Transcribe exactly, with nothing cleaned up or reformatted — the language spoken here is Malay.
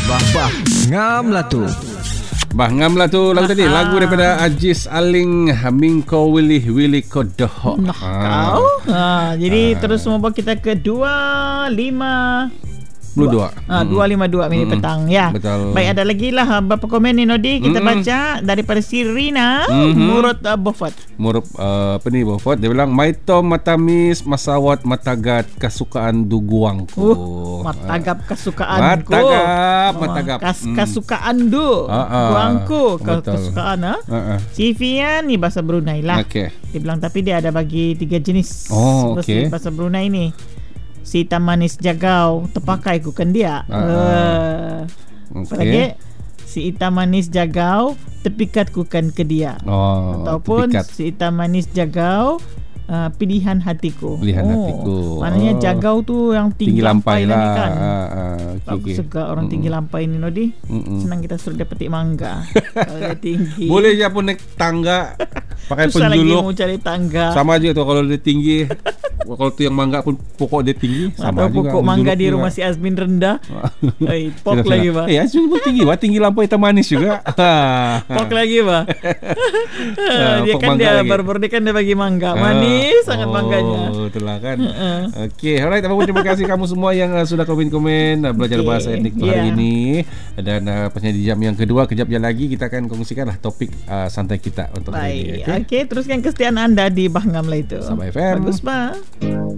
Bah bah ngam lah tu. Bah ngam lah tu lagu tadi. Lagu daripada Aziz Aling, Mingko Willy Willy Kodoh. Nah, Ah. kau. Ha, jadi Ah. terus membawa kita ke dua lima dua puluh dua. Ah, dua lima dua minit Mm-mm. petang ya. Betul. Baik, ada lagi lah beberapa komen ni Nodi kita Mm-mm. baca daripada Sirina Mhm. Murut uh, Bofat. Murup uh, apa ni Bofot, dia bilang Maito matamis masawat matagat kasukaan duguangku. Uh, matagap kesukaanku. Matagap, Oh, matagap. Kas, Hmm. Kasukaan du. Ah, ah. Guangku ke, Betul. kesukaan ha. Uh-uh. Si Fian ni bahasa Brunei lah. Okey. Dia bilang tapi dia ada bagi tiga jenis. Oh, Versi okey. bahasa Brunei ni. Si hitam manis jagau terpakai ku kan dia. Ah, Uh, Okey. Apa lagi? Si hitam manis jagau tepikat ku kan ke dia. Oh, Ataupun tepikat. si hitam manis jagau uh, pilihan hatiku. Pilihan hatiku. Maknanya Oh. jagau tu yang tinggi, Tinggi lampai lampai lah. ni kan. Ah, ah, okey, Aku okey. suka orang tinggi lampai ni Nodi. Mm-mm. Senang kita suruh dia petik mangga. Kalau dia tinggi. Boleh je pun naik tangga pakai Susah lagi penjuluk. mau cari tangga. Sama je tu kalau dia tinggi. Kalau tu yang mangga pun pokok dia tinggi, sama Atau juga. pokok mangga di menjuluk rumah juga. si Azmin rendah. Oi, pok Sudah, lagi sudah. bah. Eh, Azmin pun tinggi bah, tinggi lampai hitam manis juga. Pok lagi bah. Ah, Dia pok kan mangga dia lagi. baru-baru dia kan dia bagi mangga. Ah, Manis sangat oh, mangganya. itulah kan. Okey, alright, apa pun terima kasih kamu semua yang uh, sudah komen-komen uh, belajar Okey, bahasa etnik untuk hari yeah. ini. Dan uh, pasnya di jam yang kedua, kejap je lagi kita akan kongsikanlah topik uh, santai kita untuk hari ini. Baik. Okey, teruskan kesetiaan anda di Bah Ngam lah itu. Sabah F M. Bagus bah.